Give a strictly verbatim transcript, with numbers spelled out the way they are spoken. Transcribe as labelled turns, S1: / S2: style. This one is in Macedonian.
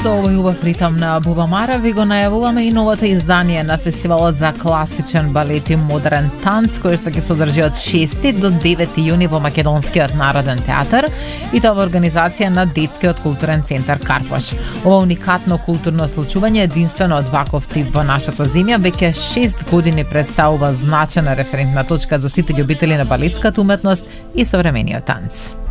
S1: Со овој убав ритам на Бубамара ви го најавуваме и новото издание на фестивалот за класичен балет и модерен танц, кој што ќе се одржи од шести до девети јуни во Македонскиот народен театар, и тоа во организација на Детскиот културен центар Карпош. Ова уникатно културно случување, единствено од ваков тип во нашата земја, веќе шест години представува значена референтна точка за сите љубители на балетската уметност и современиот танц.